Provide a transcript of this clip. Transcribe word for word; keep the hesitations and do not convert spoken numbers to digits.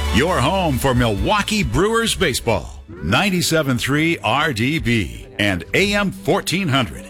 Your home for Milwaukee Brewers baseball. ninety-seven point three R D B and A M fourteen hundred.